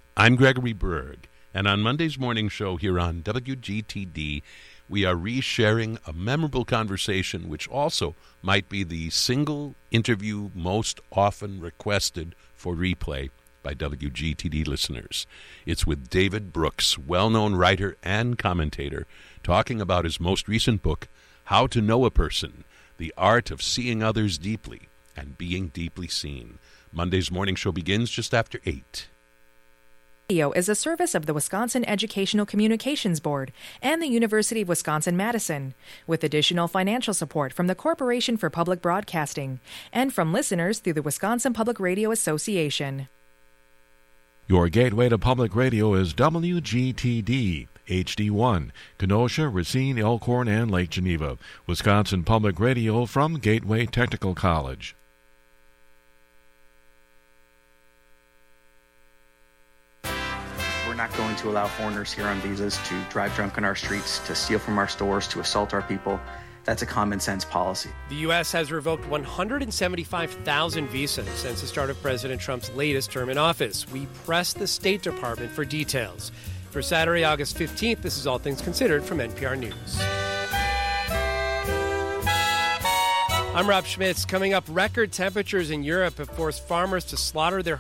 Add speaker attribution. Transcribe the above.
Speaker 1: I'm Gregory Berg, and on Monday's morning show here on WGTD, we are resharing a memorable conversation which also might be the single interview most often requested for replay by WGTD listeners. It's with David Brooks, well-known writer and commentator, talking about his most recent book, How to Know a Person, The Art of Seeing Others Deeply and Being Deeply Seen. Monday's morning show begins just after 8.
Speaker 2: Radio is a service of the Wisconsin Educational Communications Board and the University of Wisconsin-Madison, with additional financial support from the Corporation for Public Broadcasting and from listeners through the Wisconsin Public Radio Association.
Speaker 3: Your gateway to public radio is WGTD, HD1, Kenosha, Racine, Elkhorn, and Lake Geneva. Wisconsin Public Radio from Gateway Technical College.
Speaker 4: We're not going to allow foreigners here on visas to drive drunk on our streets, to steal from our stores, to assault our people. That's a common sense policy.
Speaker 5: The U.S. has revoked 175,000 visas since the start of President Trump's latest term in office. We pressed the State Department for details. For Saturday, August 15th, this is All Things Considered from NPR News. I'm Rob Schmitz. Coming up, record temperatures in Europe have forced farmers to slaughter their